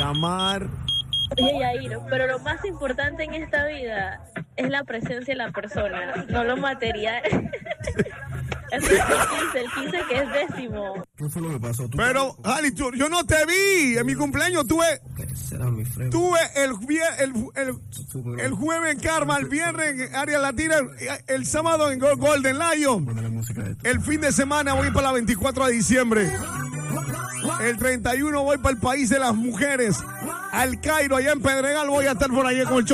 amar. Oye, Yair, pero lo más importante en esta vida es la presencia de la persona, no lo material. Ese es el 15 que es 10º. ¿Qué fue lo que pasó? Pero, Jali, yo no te vi. En mi cumpleaños tuve el jueves en Karma, el viernes en Área Latina, el sábado en Golden Lion. El fin de semana voy para la 24 de diciembre. El 31 voy para el país de las mujeres. Al Cairo, allá en Pedregal, voy a estar por allá con el show.